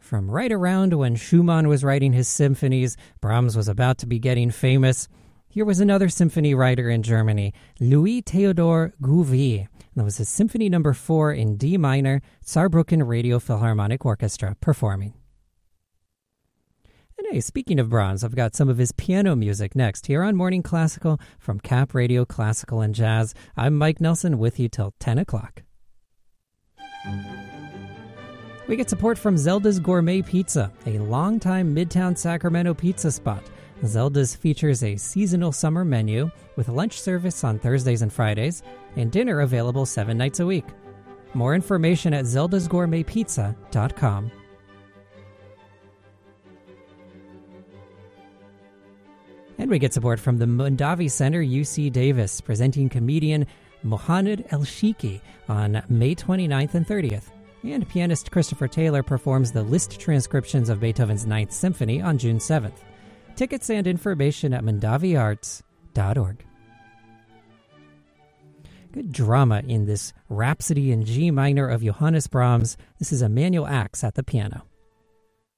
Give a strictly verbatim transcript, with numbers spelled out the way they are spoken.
From right around when Schumann was writing his symphonies, Brahms was about to be getting famous. Here was another symphony writer in Germany, Louis Theodor Gouvier. That was his Symphony Number Four in D minor, Saarbrücken Radio Philharmonic Orchestra performing. And hey, speaking of Brahms, I've got some of his piano music next here on Morning Classical from Cap Radio Classical and Jazz. I'm Mike Nelson with you till ten o'clock. We get support from Zelda's Gourmet Pizza, a longtime Midtown Sacramento pizza spot. Zelda's features a seasonal summer menu with lunch service on Thursdays and Fridays and dinner available seven nights a week. More information at zeldas gourmet pizza dot com. And we get support from the Mondavi Center U C Davis, presenting comedian Mohamed El-Shiki on May twenty-ninth and thirtieth. And pianist Christopher Taylor performs the Liszt transcriptions of Beethoven's Ninth Symphony on June seventh. Tickets and information at mondavi arts dot org. Good drama in this Rhapsody in G minor of Johannes Brahms. This is Emanuel Ax at the piano.